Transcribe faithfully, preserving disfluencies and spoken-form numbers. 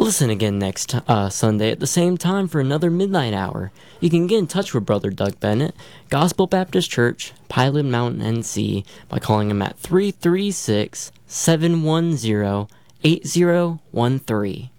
Listen again next uh, Sunday at the same time for another Midnight Hour. You can get in touch with Brother Doug Bennett, Gospel Baptist Church, Pilot Mountain, N C, by calling him at three three six, seven one zero, eight zero one three.